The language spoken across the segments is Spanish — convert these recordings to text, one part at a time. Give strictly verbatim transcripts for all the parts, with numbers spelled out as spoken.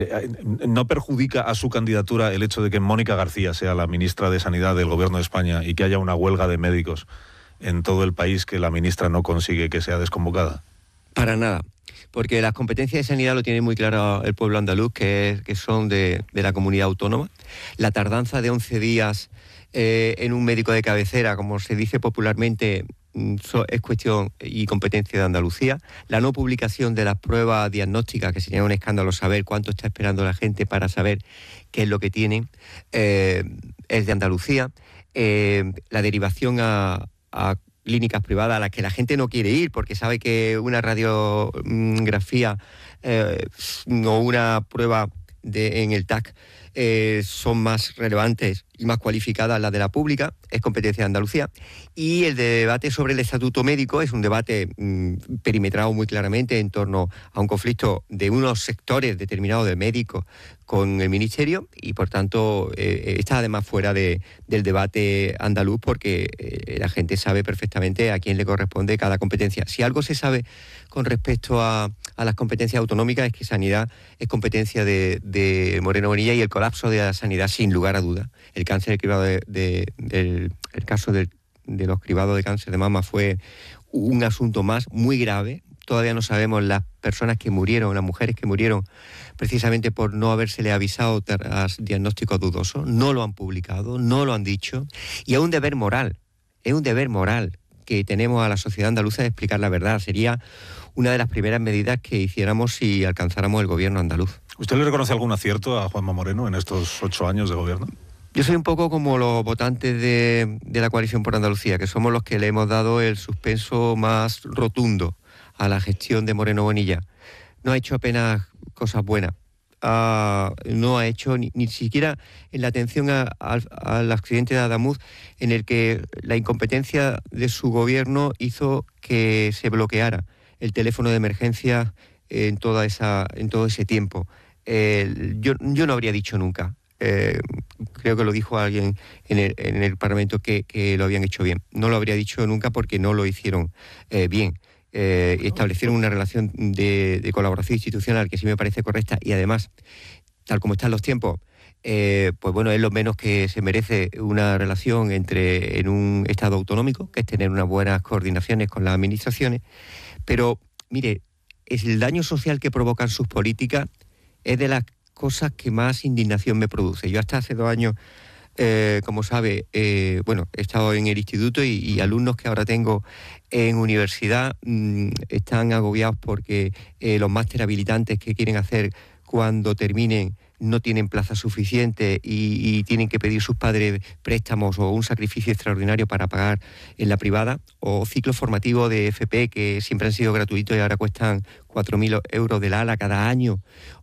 ¿No perjudica a su candidatura el hecho de que Mónica García sea la ministra de Sanidad del Gobierno de España y que haya una huelga de médicos en todo el país que la ministra no consigue que sea desconvocada? Para nada, porque las competencias de sanidad lo tiene muy claro el pueblo andaluz, que, es, que son de, de la comunidad autónoma. La tardanza de once días eh, en un médico de cabecera, como se dice popularmente, es cuestión y competencia de Andalucía. La no publicación de las pruebas diagnósticas, que sería un escándalo saber cuánto está esperando la gente para saber qué es lo que tienen, eh, es de Andalucía. Eh, la derivación a, a clínicas privadas a las que la gente no quiere ir porque sabe que una radiografía eh, o una prueba de, en el T A C eh, son más relevantes y más cualificadas las de la pública, es competencia de Andalucía. Y el debate sobre el estatuto médico es un debate mmm, perimetrado muy claramente en torno a un conflicto de unos sectores determinados de médicos con el Ministerio y, por tanto, eh, está además fuera de, del debate andaluz porque eh, la gente sabe perfectamente a quién le corresponde cada competencia. Si algo se sabe con respecto a, a las competencias autonómicas es que sanidad es competencia de, de Moreno Bonilla y el colapso de la sanidad, sin lugar a duda. El cáncer, el cribado de, de, del el caso de, de los cribados de cáncer de mama fue un asunto más muy grave. Todavía no sabemos las personas que murieron, las mujeres que murieron precisamente por no habérsele avisado tras diagnósticos dudosos. No lo han publicado, no lo han dicho. Y es un deber moral, es un deber moral que tenemos a la sociedad andaluza de explicar la verdad. Sería una de las primeras medidas que hiciéramos si alcanzáramos el gobierno andaluz. ¿Usted le reconoce algún acierto a Juanma Moreno en estos ocho años de gobierno? Yo soy un poco como los votantes de, de la Coalición por Andalucía, que somos los que le hemos dado el suspenso más rotundo a la gestión de Moreno Bonilla. No ha hecho apenas cosas buenas. Uh, no ha hecho ni, ni siquiera en la atención a, a, al accidente de Adamuz, en el que la incompetencia de su gobierno hizo que se bloqueara el teléfono de emergencia en, toda esa, en todo ese tiempo. Eh, yo, yo no habría dicho nunca. Eh, creo que lo dijo alguien en el, en el Parlamento que, que lo habían hecho bien. No lo habría dicho nunca porque no lo hicieron eh, bien. Eh, establecieron una relación de, de colaboración institucional que sí me parece correcta y además, tal como están los tiempos, eh, pues bueno, es lo menos que se merece una relación entre en un Estado autonómico, que es tener unas buenas coordinaciones con las administraciones. Pero, mire, es el daño social que provocan sus políticas es de las cosas que más indignación me produce. Yo hasta hace dos años, eh, como sabe, eh, bueno, he estado en el instituto y, y alumnos que ahora tengo en universidad mmm, están agobiados porque eh, los máster habilitantes que quieren hacer cuando terminen no tienen plaza suficiente y, y tienen que pedir sus padres préstamos o un sacrificio extraordinario para pagar en la privada, o ciclos formativos de F P que siempre han sido gratuitos y ahora cuestan cuatro mil euros del ala cada año,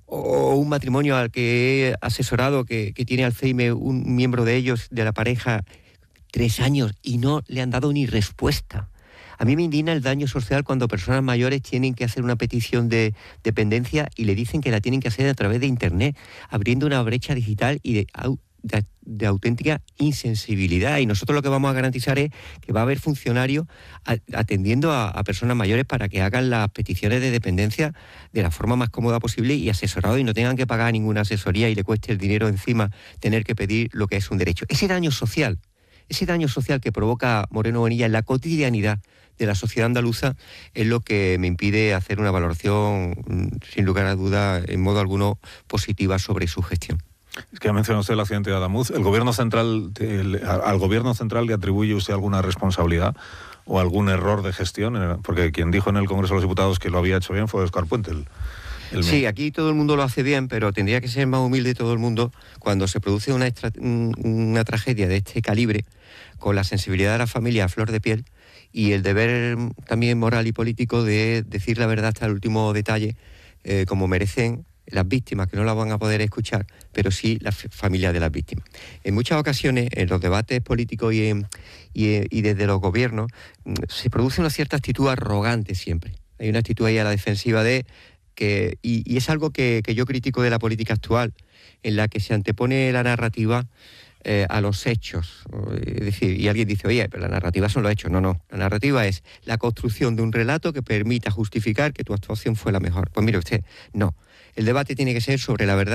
o un matrimonio al que he asesorado que, que tiene Alzheimer, un miembro de ellos, de la pareja, tres años y no le han dado ni respuesta. A mí me indigna el daño social cuando personas mayores tienen que hacer una petición de dependencia y le dicen que la tienen que hacer a través de Internet, abriendo una brecha digital y de, de, de auténtica insensibilidad. Y nosotros lo que vamos a garantizar es que va a haber funcionarios atendiendo a, a personas mayores para que hagan las peticiones de dependencia de la forma más cómoda posible y asesorados y no tengan que pagar ninguna asesoría y le cueste el dinero encima tener que pedir lo que es un derecho. Ese daño social, ese daño social que provoca Moreno Bonilla en la cotidianidad de la sociedad andaluza es lo que me impide hacer una valoración, sin lugar a duda, en modo alguno positiva sobre su gestión. Es que ha mencionado usted el accidente de Adamuz. ¿El gobierno central, el, al gobierno central le atribuye usted alguna responsabilidad o algún error de gestión? Porque quien dijo en el Congreso de los Diputados que lo había hecho bien fue Óscar Puente. El, el sí, aquí todo el mundo lo hace bien, pero tendría que ser más humilde todo el mundo cuando se produce una, extra, una tragedia de este calibre, con la sensibilidad de la familia a flor de piel y el deber también moral y político de decir la verdad hasta el último detalle, eh, como merecen las víctimas, que no las van a poder escuchar, pero sí las familias de las víctimas. En muchas ocasiones, en los debates políticos y, en, y, y desde los gobiernos, se produce una cierta actitud arrogante siempre. Hay una actitud ahí a la defensiva de que, y, y es algo que, que yo critico de la política actual, en la que se antepone la narrativa Eh, a los hechos. Es decir, y alguien dice, oye, pero la narrativa son los hechos. No, no. La narrativa es la construcción de un relato que permita justificar que tu actuación fue la mejor. Pues mire usted, no. El debate tiene que ser sobre la verdad.